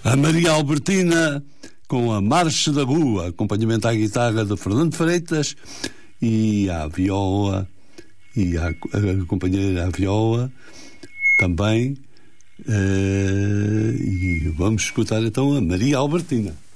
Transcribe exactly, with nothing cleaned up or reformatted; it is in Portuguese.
a Maria Albertina com a Marcha da Rua, acompanhamento à guitarra de Fernando Freitas e à viola, e à, a companheira à viola também. Uh, e vamos escutar então a Maria Albertina.